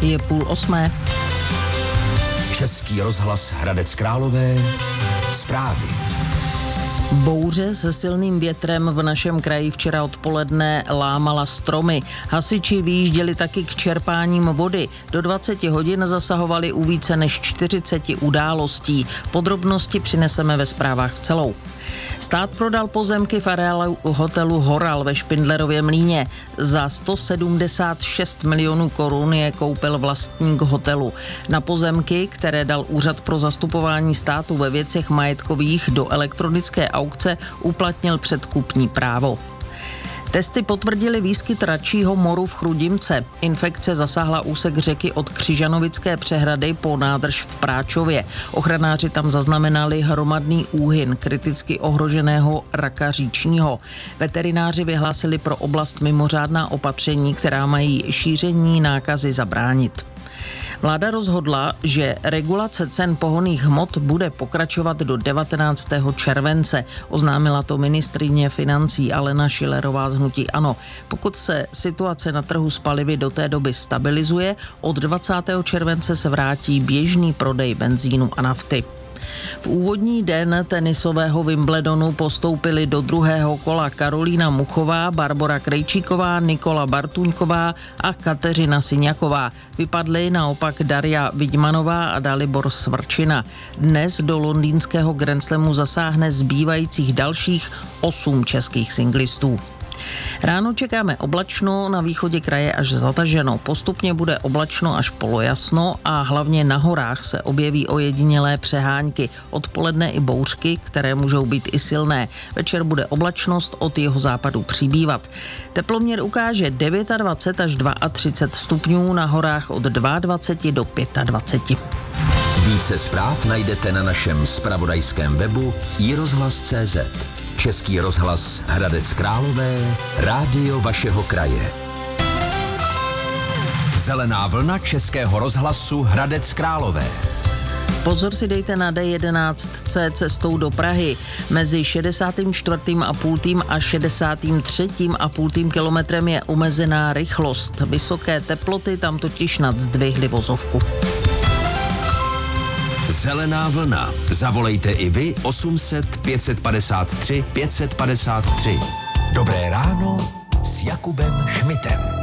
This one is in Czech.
je 7:30. Český rozhlas Hradec Králové, zprávy. Bouře se silným větrem v našem kraji včera odpoledne lámala stromy. Hasiči vyjížděli taky k čerpáním vody. Do 20 hodin zasahovali u více než 40 událostí. Podrobnosti přineseme ve zprávách celou. Stát prodal pozemky v areálu hotelu Horal ve Špindlerově Mlýně. Za 176 milionů korun je koupil vlastník hotelu. Na pozemky, které dal Úřad pro zastupování státu ve věcech majetkových do elektronické aukce, uplatnil předkupní právo. Testy potvrdily výskyt račího moru v Chrudimce. Infekce zasáhla úsek řeky od Křižanovické přehrady po nádrž v Práčově. Ochranáři tam zaznamenali hromadný úhyn kriticky ohroženého raka říčního. Veterináři vyhlásili pro oblast mimořádná opatření, která mají šíření nákazy zabránit. Vláda rozhodla, že regulace cen pohonných hmot bude pokračovat do 19. července. Oznámila to ministryně financí Alena Schillerová z hnutí ANO. Pokud se situace na trhu s palivy do té doby stabilizuje, od 20. července se vrátí běžný prodej benzínu a nafty. V úvodní den tenisového Wimbledonu postoupili do druhého kola Karolína Muchová, Barbora Krejčíková, Nikola Bartuňková a Kateřina Syňaková. Vypadly naopak Darja Vidmanová a Dalibor Svrčina. Dnes do londýnského Grand Slamu zasáhne zbývajících dalších 8 českých singlistů. Ráno čekáme oblačno, na východě kraje až zataženo. Postupně bude oblačno až polojasno a hlavně na horách se objeví ojedinělé přehánky. Odpoledne i bouřky, které můžou být i silné. Večer bude oblačnost od jihozápadu přibývat. Teploměr ukáže 29 až 32 stupňů, na horách od 22 do 25. Více zpráv najdete na našem zpravodajském webu iRozhlas.cz. Český rozhlas Hradec Králové, rádio vašeho kraje. Zelená vlna Českého rozhlasu Hradec Králové. Pozor si dejte na D11C cestou do Prahy. Mezi 64,5 a 63,5 kilometrem je omezená rychlost. Vysoké teploty tam totiž nadzdvihly vozovku. Zelená vlna. Zavolejte i vy 800 553 553. Dobré ráno s Jakubem Šmitem.